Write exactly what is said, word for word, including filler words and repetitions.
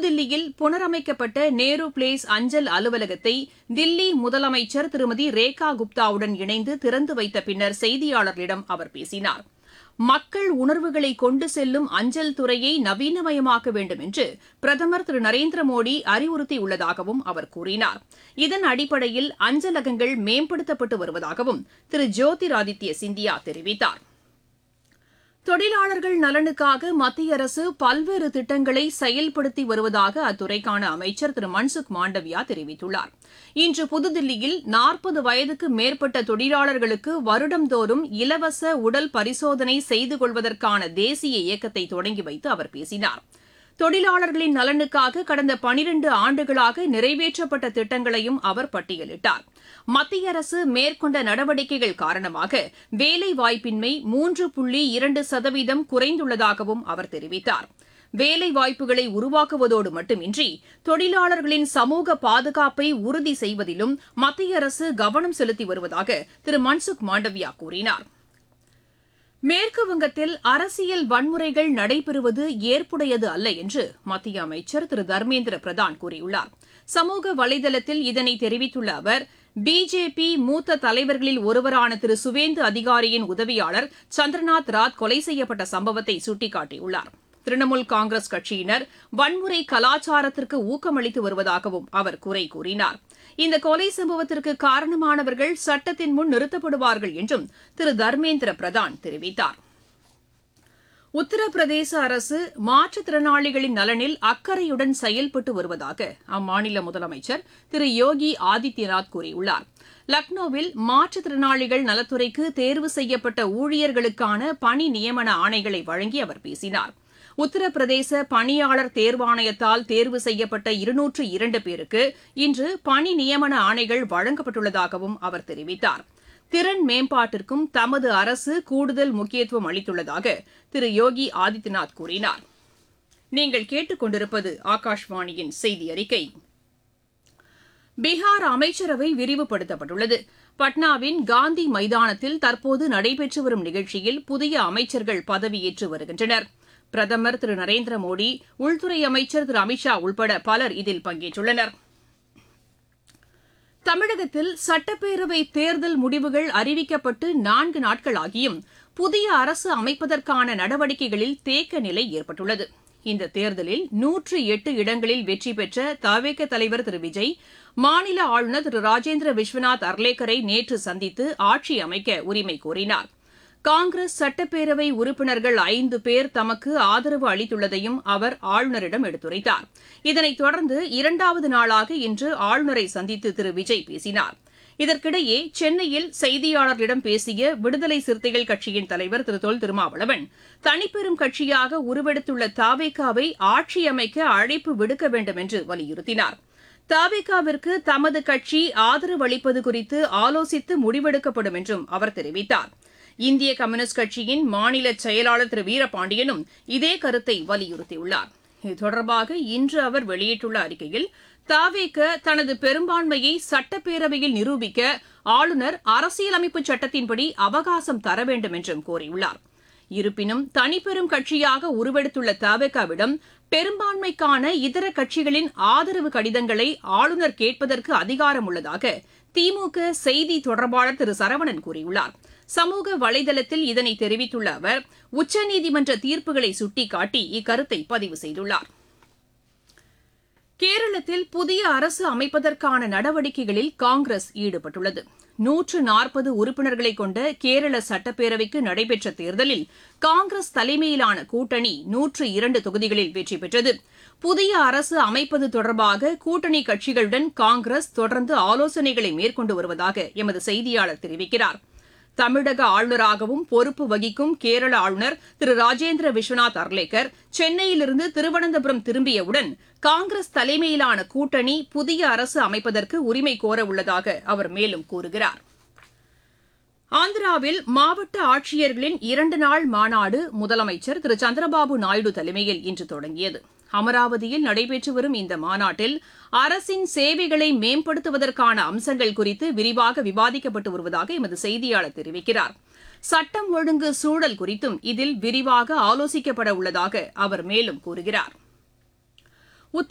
புதுதில்லியில் புனரமைக்கப்பட்ட நேரு பிளேஸ் அஞ்சல் அலுவலகத்தை தில்லி முதலமைச்சர் திருமதி ரேகா குப்தாவுடன் இணைந்து திறந்து வைத்த பின்னர் செய்தியாளர்களிடம் அவர் பேசினார். மக்கள் உணர்வுகளை கொண்டு செல்லும் அஞ்சல் துறையை நவீனமயமாக்க வேண்டும் என்று பிரதமர் திரு நரேந்திர மோடி அறிவுறுத்தியுள்ளதாகவும் அவர் கூறினார். இதன் அடிப்படையில் அஞ்சலகங்கள் மேம்படுத்தப்பட்டு வருவதாகவும் திரு ஜோதிராதித்ய சிந்தியா தெரிவித்தார். தொழிலாளர்கள் நலனுக்காக மத்திய அரசு பல்வேறு திட்டங்களை செயல்படுத்தி வருவதாக அத்துறைக்கான அமைச்சர் திரு மன்சுக் மாண்டவியா தெரிவித்துள்ளார். இன்று புதுதில்லியில் நாற்பது வயதுக்கு மேற்பட்ட தொழிலாளர்களுக்கு வருடந்தோறும் இலவச உடல் பரிசோதனை செய்து கொள்வதற்கான தேசிய இயக்கத்தை தொடங்கி வைத்து அவர் பேசினார். தொழிலாளர்களின் நலனுக்காக கடந்த பனிரண்டு ஆண்டுகளாக நிறைவேற்றப்பட்ட திட்டங்களையும் அவர் பட்டியலிட்டார். மத்திய அரசு மேற்கொண்ட நடவடிக்கைகள் காரணமாக வேலைவாய்ப்பின்மை மூன்று புள்ளி இரண்டு சதவீதம் குறைந்துள்ளதாகவும் அவர் தெரிவித்தார். வேலைவாய்ப்புகளை உருவாக்குவதோடு மட்டுமின்றி தொழிலாளர்களின் சமூக பாதுகாப்பை உறுதி செய்வதிலும் மத்திய அரசு கவனம் செலுத்தி வருவதாக திரு மன்சுக் மாண்டவியா கூறினார். மேற்குவங்கத்தில் அரசியல் வன்முறைகள் நடைபெறுவது ஏற்புடையது அல்ல என்று மத்திய அமைச்சர் திரு தர்மேந்திர பிரதான் கூறியுள்ளார். சமூக வலைதளத்தில் இதனை தெரிவித்துள்ள அவர், பிஜேபி மூத்த தலைவர்களில் ஒருவரான திரு சுவேந்து அதிகாரியின் உதவியாளர் சந்திரநாத் ராத் கொலை செய்யப்பட்ட சம்பவத்தை சுட்டிக்காட்டியுள்ளார். திரிணாமுல் காங்கிரஸ் கட்சியினர் வன்முறை கலாச்சாரத்திற்கு ஊக்கமளித்து வருவதாகவும் அவர் குறை கூறினார். இந்த கொலை சம்பவத்திற்கு காரணமானவர்கள் சட்டத்தின் முன் நிறுத்தப்படுவார்கள் என்றும் திரு தர்மேந்திர பிரதான் தெரிவித்தார். உத்தரப்பிரதேச அரசு மாற்றுத்திறனாளிகளின் நலனில் அக்கறையுடன் செயல்பட்டு வருவதாக அம்மாநில முதலமைச்சர் திரு யோகி ஆதித்யநாத் கூறியுள்ளார். லக்னோவில் மாற்றுத்திறனாளிகள் நலத்துறைக்கு தேர்வு செய்யப்பட்ட ஊழியர்களுக்கான பணி நியமன ஆணைகளை வழங்கி அவர் பேசினார். உத்தரப்பிரதேச பணியாளர் தேர்வாணையத்தால் தேர்வு செய்யப்பட்ட இருநூற்று இரண்டு பேருக்கு இன்று பணி நியமன ஆணைகள் வழங்கப்பட்டுள்ளதாகவும் அவர் தெரிவித்தார். திறன் மேம்பாட்டிற்கும் தமது அரசு கூடுதல் முக்கியத்துவம் அளித்துள்ளதாக திரு யோகி ஆதித்யநாத் கூறினார். நீங்கள் கேட்டுக் கொண்டிருப்பது ஆகாஷ்வாணியின் செய்தி அறிக்கை. பீகார் அமைச்சரவை விரிவுபடுத்தப்பட்டுள்ளது. பட்னாவின் காந்தி மைதானத்தில் தற்போது நடைபெற்று வரும் நிகழ்ச்சியில் புதிய அமைச்சர்கள் பதவியேற்று வருகின்றனர். பிரதமர் திரு நரேந்திர மோடி, உள்துறை அமைச்சர் திரு அமித்ஷா உள்பட பலர் இதில் பங்கேற்றுள்ளனர். தமிழகத்தில் சட்டப்பேரவை தேர்தல் முடிவுகள் அறிவிக்கப்பட்டு நான்கு நாட்கள் ஆகியும் புதிய அரசு அமைப்பதற்கான நடவடிக்கைகளில் தேக்க நிலை ஏற்பட்டுள்ளது. இந்த தேர்தலில் நூற்று எட்டு இடங்களில் வெற்றி பெற்ற தவேக தலைவர் திரு விஜய் மாநில ஆளுநர் திரு ராஜேந்திர விஸ்வநாத் அர்லேக்கரை நேற்று சந்தித்து ஆட்சி அமைக்க உரிமை கோரினார். காங்கிரஸ் சட்டப்பேரவை உறுப்பினர்கள் ஐந்து பேர் தமக்கு ஆதரவு அளித்துள்ளதையும் அவர் ஆளுநரிடம் எடுத்துரைத்தார். இதனைத் தொடர்ந்து இரண்டாவது நாளாக இன்று ஆளுநரை சந்தித்து திரு விஜய் பேசினார். இதற்கிடையே சென்னையில் செய்தியாளர்களிடம் பேசிய விடுதலை சிறுத்தைகள் கட்சியின் தலைவர் திரு தொல் திருமாவளவன், தனிப்பெரும் கட்சியாக உருவெடுத்துள்ள தாவேகாவை ஆட்சி அமைக்க அழைப்பு விடுக்க வேண்டும் என்று வலியுறுத்தினார். தாவேகாவிற்கு தமது கட்சி ஆதரவு அளிப்பது குறித்து ஆலோசித்து முடிவெடுக்கப்படும் என்றும் அவர் தெரிவித்தார். இந்திய கம்யூனிஸ்ட் கட்சியின் மாநில செயலாளர் திரு வீரபாண்டியனும் இதே கருத்தை வலியுறுத்தியுள்ளார். இது தொடர்பாக இன்று அவர் வெளியிட்டுள்ள அறிக்கையில், தாவேக தனது பெரும்பான்மையை சட்டப்பேரவையில் நிரூபிக்க ஆளுநர் அரசியலமைப்பு சட்டத்தின்படி அவகாசம் தர வேண்டும் என்றும் கோரியுள்ளார். இருப்பினும் தனிப்பெரும் கட்சியாக உருவெடுத்துள்ள தாவேகாவிடம் பெரும்பான்மைக்கான இதர கட்சிகளின் ஆதரவு கடிதங்களை ஆளுநர் கேட்பதற்கு அதிகாரம் உள்ளதாக திமுக செய்தி தொடர்பாளர் திரு சரவணன் கூறியுள்ளார். சமூக வலைதளத்தில் இதனை தெரிவித்துள்ள அவர், உச்சநீதிமன்ற தீர்ப்புகளை சுட்டிக்காட்டி இக்கருத்தை பதிவு செய்துள்ளார். கேரளத்தில் புதிய அரசு அமைப்பதற்கான நடவடிக்கைகளில் காங்கிரஸ் ஈடுபட்டுள்ளது. நூற்று நாற்பது உறுப்பினர்களை கொண்ட கேரள சட்டப்பேரவைக்கு நடைபெற்ற தேர்தலில் காங்கிரஸ் தலைமையிலான கூட்டணி நூற்று இரண்டு தொகுதிகளில் வெற்றி பெற்றது. புதிய அரசு அமைப்பது தொடர்பாக கூட்டணி கட்சிகளுடன் காங்கிரஸ் தொடர்ந்து ஆலோசனைகளை மேற்கொண்டு வருவதாக எமது செய்தியாளர் தெரிவிக்கிறார். தமிழக ஆளுநராகவும் பொறுப்பு வகிக்கும் கேரள ஆளுநர் திரு ராஜேந்திர விஸ்வநாத் அர்லேக்கர் சென்னையிலிருந்து திருவனந்தபுரம் திரும்பியவுடன் காங்கிரஸ் தலைமையிலான கூட்டணி புதிய அரசு அமைப்பதற்கு உரிமை கோர உள்ளதாக அவர் மேலும் கூறுகிறார். ஆந்திராவில் மாவட்ட ஆட்சியர்களின் இரண்டு நாள் மாநாடு முதலமைச்சர் திரு சந்திரபாபு நாயுடு தலைமையில் இன்று தொடங்கியது. அமராவதியில் நடைபெற்று வரும் இந்த மாநாட்டில் அரசின் சேவைகளை மேம்படுத்துவதற்கான அம்சங்கள் குறித்து விரிவாக விவாதிக்கப்பட்டு வருவதாக எமது செய்தியாளர் தெரிவிக்கிறார். சட்டம் ஒழுங்கு சூழல் குறித்தும் இதில் விரிவாக ஆலோசிக்கப்பட உள்ளதாக அவர் மேலும் கூறுகிறார்.